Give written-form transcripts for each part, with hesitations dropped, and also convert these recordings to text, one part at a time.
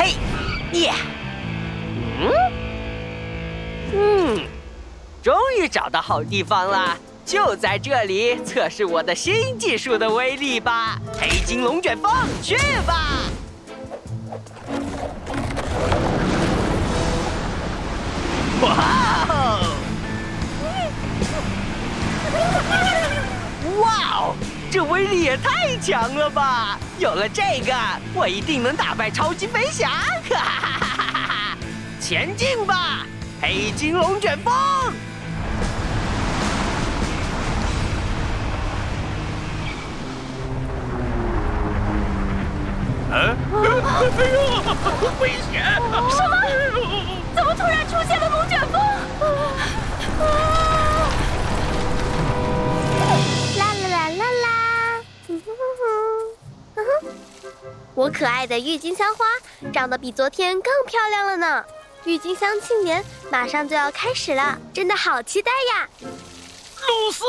嘿，耶！终于找到好地方了，就在这里测试我的新技术的威力吧！黑金龙卷风，去吧！哇哦！哇哦！这威力也太强了吧！有了这个，我一定能打败超级飞侠！哈哈哈哈哈哈！前进吧，黑金龙卷风！ 哎呦，危险！ 什么？怎么突然出现了龙卷风？ 啦啦啦啦啦！我可爱的郁金香花长得比昨天更漂亮了呢。郁金香庆典马上就要开始了，真的好期待呀！ 露丝。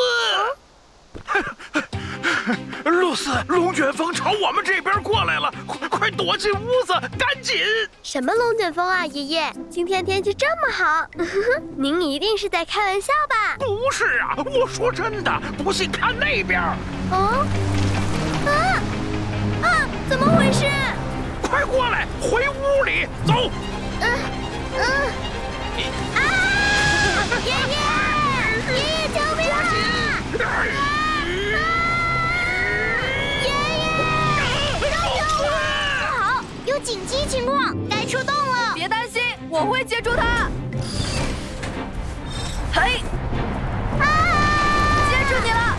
露丝，龙卷风朝我们这边过来了，快躲进屋子，赶紧！ 什么龙卷风啊，爷爷？今天天气这么好，您一定是在开玩笑吧？ 不是啊，我说真的，不信看那边。 哦，怎么回事？ 快过来，回屋里走。 爷爷，救命啊！有紧急情况，该出动了！ 别担心，我会接住他。嘿，接住你了！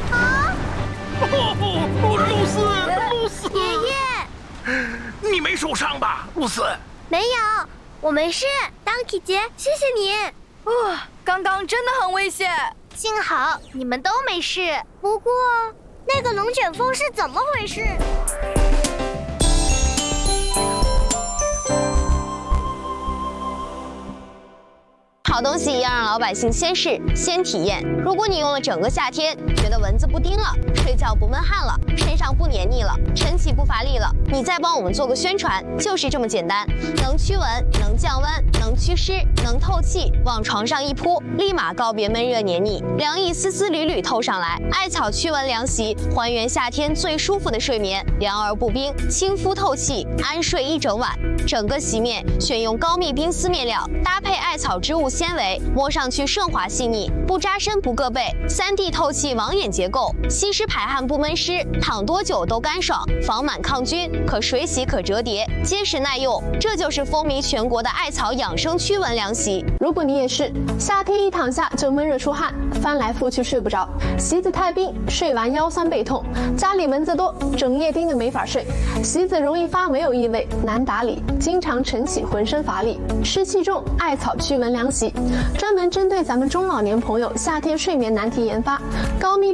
露丝， 爷爷， 你没受伤吧？露丝， 没有，我没事。Donkey 姐，谢谢你。 刚刚真的很危险， 幸好你们都没事。不过，那个龙卷风是怎么回事？ 好东西要让老百姓先试先体验。如果你用了整个夏天，觉得蚊子不叮了，睡觉不闷汗了，身上不黏腻了，晨起不乏力了，你再帮我们做个宣传，就是这么简单。能驱蚊，能降温，能祛湿，能透气，往床上一铺，立马告别闷热黏腻，凉意丝丝缕缕透上来。艾草驱蚊凉席，还原夏天最舒服的睡眠，凉而不冰，亲肤透气，安睡一整晚。整个席面选用高密冰丝面料，搭配艾草织物纤维，摸上去顺滑细腻，不扎身不硌背，3D 透气网眼结构，吸湿排汗不闷湿，躺多久都干爽，防螨抗菌，可水洗可折叠，结实耐用。这就是风靡全国的艾草养生驱蚊凉席。 如果你也是夏天一躺下就闷热出汗，翻来覆去睡不着，席子太冰，睡完腰酸背痛，家里蚊子多，整夜盯着没法睡，席子容易发没有异味，难打理，经常晨起浑身乏力，湿气重，艾草驱蚊凉席专门针对咱们中老年朋友夏天睡眠难题研发，高密